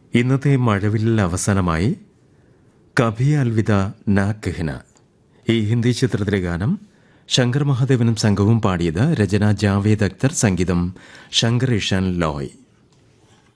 ഇന്നത്തെ മഴവില്ലിൽ അവസാനമായി കഭി അൽവിദ നാ കഹ്ന, ഈ ഹിന്ദി ചിത്രത്തിലെ ഗാനം ശങ്കർ മഹാദേവനും സംഘവും പാടിയത്. രചന ജാവേദ് അക്തർ, സംഗീതം ശങ്കർ ഇഷാൻ ലോയ്.